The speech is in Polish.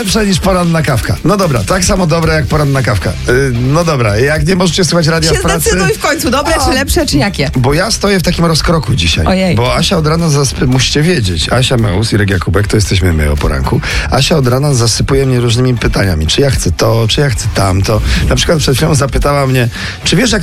lepsze niż poranna kawka. No dobra, tak samo dobre jak poranna kawka. No dobra, jak nie możecie słuchać radia w pracy... Zdecyduj w końcu, dobre czy lepsze, czy jakie? Bo ja stoję w takim rozkroku dzisiaj. Ojej. Bo Asia od rana musicie wiedzieć, Asia Meus, Irek Jakubek, to jesteśmy my o poranku. Asia od rana zasypuje mnie różnymi pytaniami. Czy ja chcę to, czy ja chcę tamto. Na przykład przed chwilą zapytała mnie, czy wiesz, jak